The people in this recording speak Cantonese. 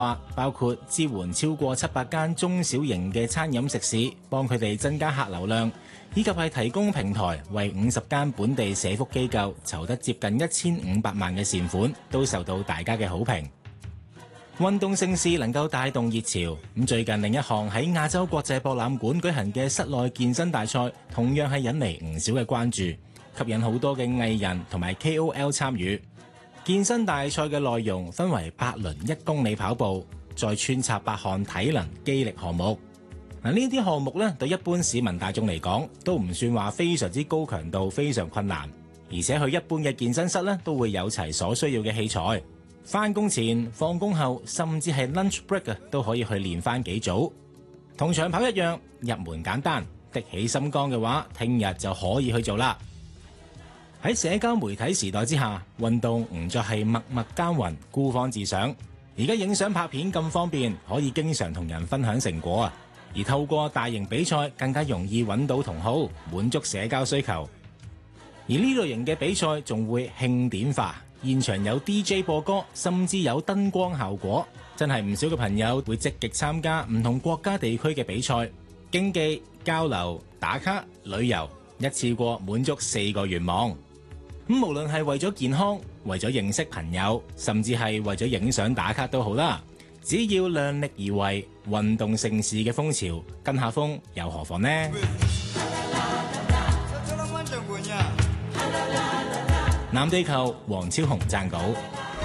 包括支援超過700間中小型嘅餐飲食肆，幫佢哋增加客流量，以及係提供平台為50間本地社福機構籌得接近1500萬嘅善款，都受到大家嘅好評。運動盛事能夠帶動熱潮，咁最近另一項喺亞洲國際博覽館舉行嘅室內健身大賽，同樣係引嚟唔少嘅關注，吸引好多嘅藝人同埋 KOL 參與。健身大賽嘅內容分為8輪1公里跑步，再穿插8項體能肌力項目。嗱，呢啲項目咧對一般市民大眾嚟講都唔算話非常之高強度，非常困難，而且去一般嘅健身室咧都會有齊所需要嘅器材。翻工前、放工後，甚至係 lunch break 都可以去練翻幾組。同長跑一樣，入門簡單，的起心肝嘅話，聽日就可以去做啦。喺社交媒體時代之下，運動唔再係默默耕耘、孤芳自賞。而家影相拍片咁方便，可以經常同人分享成果啊！而透過大型比賽，更加容易揾到同好，滿足社交需求。而呢類型嘅比賽仲會慶典化，現場有 DJ 播歌，甚至有燈光效果，真係唔少嘅朋友會積極參加唔同國家地區嘅比賽，競技、交流、打卡、旅遊，一次過滿足4個願望。咁無論係為咗健康、為咗認識朋友，甚至係為咗影相打卡都好啦，只要量力而為，運動盛事嘅風潮跟下風又何妨呢？南地球黃超雄撰稿。